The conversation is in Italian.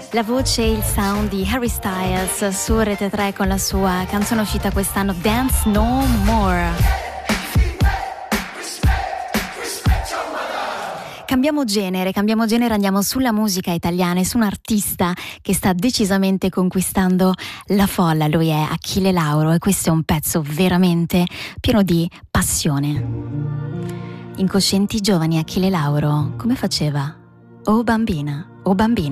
La voce e il sound di Harry Styles su Rete 3 con la sua canzone uscita quest'anno, Dance No More. Cambiamo genere, andiamo sulla musica italiana e su un artista che sta decisamente conquistando la folla. Lui è Achille Lauro e questo è un pezzo veramente pieno di passione. Incoscienti giovani, Achille Lauro, come faceva? Oh bambina, oh bambina.